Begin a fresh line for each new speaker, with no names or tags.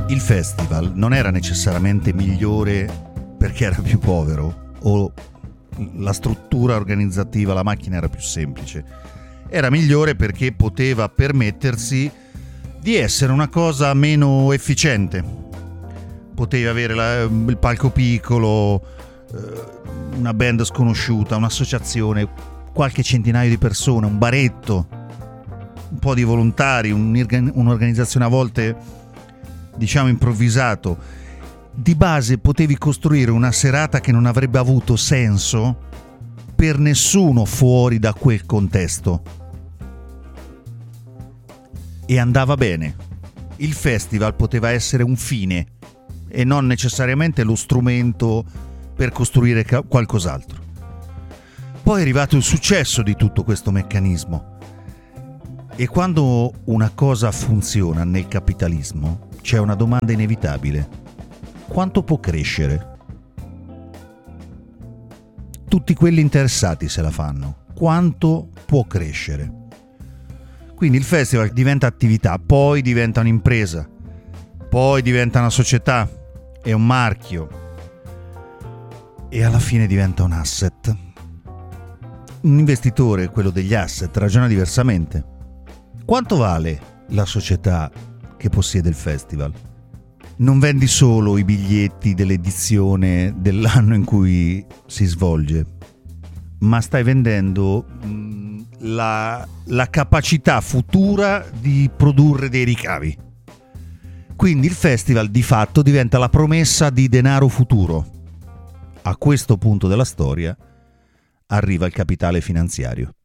il festival non era necessariamente migliore perché era più povero o la struttura organizzativa, la macchina era più semplice. Era migliore perché poteva permettersi di essere una cosa meno efficiente. Potevi avere il palco piccolo, una band sconosciuta, un'associazione, qualche centinaio di persone, un baretto, un po' di volontari, un'organizzazione a volte, diciamo, improvvisato. Di base potevi costruire una serata che non avrebbe avuto senso per nessuno fuori da quel contesto. E andava bene. Il festival poteva essere un fine e non necessariamente lo strumento per costruire qualcos'altro. Poi è arrivato il successo di tutto questo meccanismo. E quando una cosa funziona nel capitalismo, c'è una domanda inevitabile. Quanto può crescere? Tutti quelli interessati se la fanno. Quanto può crescere? Quindi il festival diventa attività, poi diventa un'impresa, poi diventa una società, è un marchio e alla fine diventa un asset. Un investitore, quello degli asset, ragiona diversamente. Quanto vale la società che possiede il festival? Non vendi solo i biglietti dell'edizione dell'anno in cui si svolge, ma stai vendendo la capacità futura di produrre dei ricavi. Quindi il festival di fatto diventa la promessa di denaro futuro. A questo punto della storia arriva il capitale finanziario.